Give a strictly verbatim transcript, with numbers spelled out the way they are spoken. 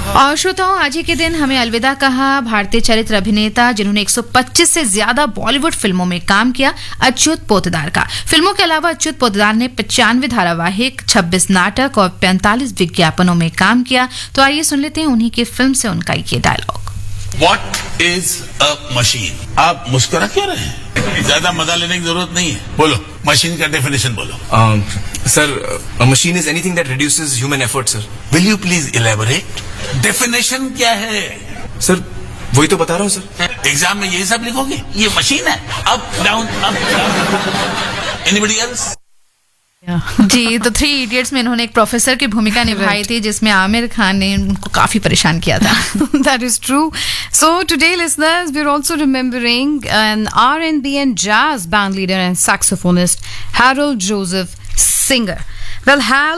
और श्रोताओं, आज ही के दिन हमें अलविदा कहा भारतीय चरित्र अभिनेता जिन्होंने एक सौ पच्चीस से ज्यादा बॉलीवुड फिल्मों में काम किया, अच्युत पोतदार का। फिल्मों के अलावा अच्युत पोतदार ने पचानवे धारावाहिक, छब्बीस नाटक और पैंतालीस विज्ञापनों में काम किया। तो आइए सुन लेते हैं उन्हीं की फिल्म से उनका ये dialogue. What is a machine? आप मुस्कुरा क्यों रहे हैं? ज्यादा मजा लेने की जरूरत नहीं है। बोलो, मशीन का डेफिनेशन बोलो। Sir, a machine is anything that reduces human effort, sir. Will you please elaborate? Definition क्या है? सर, वही तो बता रहा हूँ सर। एग्जाम में यही सब लिखोगे? ये मशीन है, up down up down. Anybody else? जी, तो थ्री इडियट्स में इन्होंने एक प्रोफेसर की भूमिका निभाई थी, जिसमें आमिर खान ने उनको काफी परेशान किया था। That is true. So today, listeners, we're also remembering an R and B and jazz band leader and saxophonist, Harold Joseph Singer. Well, Hal